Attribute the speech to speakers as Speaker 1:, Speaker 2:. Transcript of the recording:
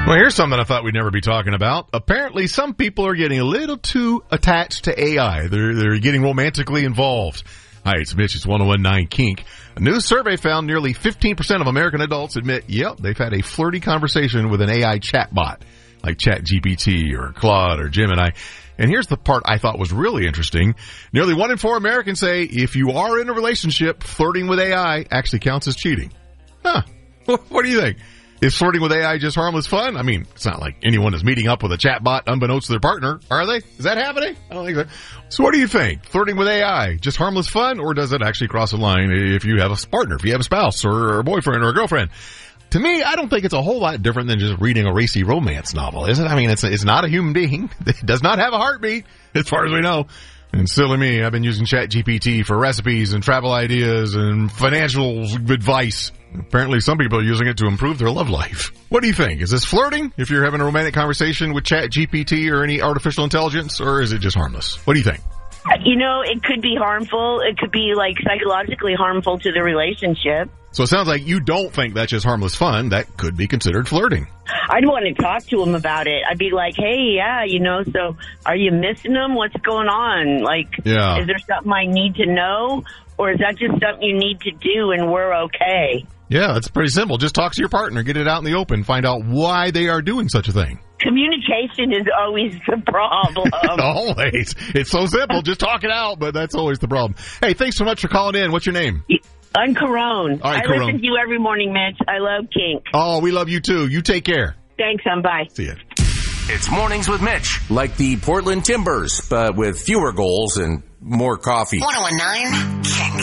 Speaker 1: Well, here's something I thought we'd never be talking about. Apparently, some people are getting a little too attached to AI. They're getting romantically involved. Hi, it's Mitch. It's 101.9 Kink. A new survey found nearly 15% of American adults admit, they've had a flirty conversation with an AI chatbot like ChatGPT or Claude or Gemini. And here's the part I thought was really interesting. Nearly 1 in 4 Americans say if you are in a relationship, flirting with AI actually counts as cheating. Huh. What do you think? Is flirting with AI just harmless fun? I mean, it's not like anyone is meeting up with a chatbot unbeknownst to their partner, are they? Is that happening? I don't think so. So what do you think? Flirting with AI, just harmless fun, or does it actually cross a line if you have a partner, if you have a spouse or a boyfriend or a girlfriend? To me, I don't think it's a whole lot different than just reading a racy romance novel, is it? I mean, it's not a human being. It does not have a heartbeat, as far as we know. And silly me, I've been using ChatGPT for recipes and travel ideas and financial advice. Apparently some people are using it to improve their love life. What do you think? Is this flirting if you're having a romantic conversation with ChatGPT or any artificial intelligence, or is it just harmless? What do you think?
Speaker 2: You know, it could be harmful. It could be, like, psychologically harmful to the relationship.
Speaker 1: So it sounds like you don't think that's just harmless fun. That could be considered flirting.
Speaker 2: I'd want to talk to him about it. I'd be like, hey, so are you missing him? What's going on? Like, Is there something I need to know? Or is that just something you need to do and we're okay?
Speaker 1: Yeah, it's pretty simple. Just talk to your partner, get it out in the open, find out why they are doing such a thing.
Speaker 2: Communication is always the problem.
Speaker 1: Always. It's so simple. Just talk it out, but that's always the problem. Hey, thanks so much for calling in. What's your name?
Speaker 2: I'm Corone.
Speaker 1: All right,
Speaker 2: I
Speaker 1: Corone.
Speaker 2: listen to you every morning, Mitch. I love Kink.
Speaker 1: Oh, we love you too. You take care.
Speaker 2: Thanks, bye.
Speaker 1: See ya.
Speaker 3: It's Mornings with Mitch. Like the Portland Timbers, but with fewer goals and more coffee.
Speaker 4: 101.9 Kink.